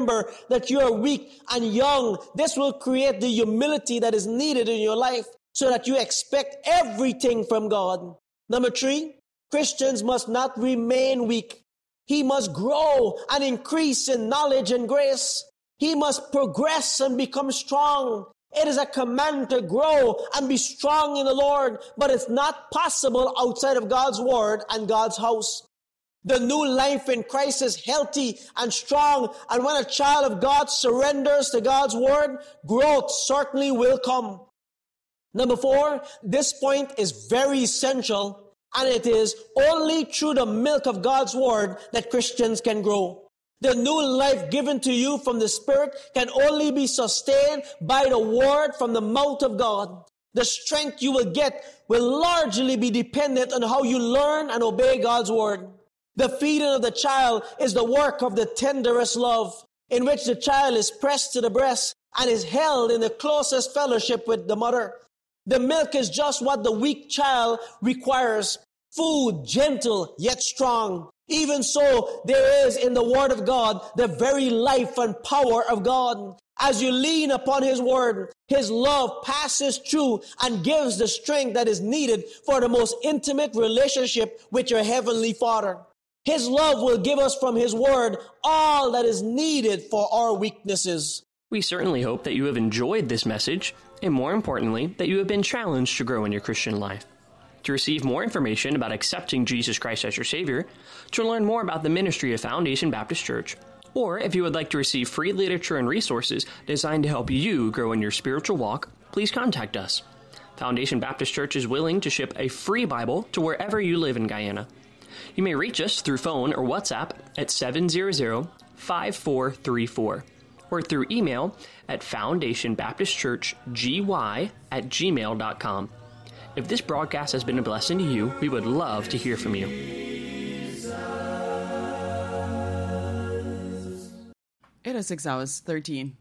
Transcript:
remember that you are weak and young. This will create the humility that is needed in your life so that you expect everything from God. Number 3, Christians must not remain weak. He must grow and increase in knowledge and grace. He must progress and become strong. It is a command to grow and be strong in the Lord, but it's not possible outside of God's word and God's house. The new life in Christ is healthy and strong, and when a child of God surrenders to God's word, growth certainly will come. Number 4, this point is very essential, and it is only through the milk of God's word that Christians can grow. The new life given to you from the Spirit can only be sustained by the word from the mouth of God. The strength you will get will largely be dependent on how you learn and obey God's word. The feeding of the child is the work of the tenderest love, in which the child is pressed to the breast and is held in the closest fellowship with the mother. The milk is just what the weak child requires. Food, gentle yet strong. Even so, there is in the word of God the very life and power of God. As you lean upon his word, his love passes through and gives the strength that is needed for the most intimate relationship with your heavenly Father. His love will give us from his word all that is needed for our weaknesses. We certainly hope that you have enjoyed this message, and more importantly, that you have been challenged to grow in your Christian life. To receive more information about accepting Jesus Christ as your Savior, to learn more about the ministry of Foundation Baptist Church, or if you would like to receive free literature and resources designed to help you grow in your spiritual walk, please contact us. Foundation Baptist Church is willing to ship a free Bible to wherever you live in Guyana. You may reach us through phone or WhatsApp at 700-5434, or through email at foundationbaptistchurchgy@gmail.com. If this broadcast has been a blessing to you, we would love to hear from you. It is 6 hours, 13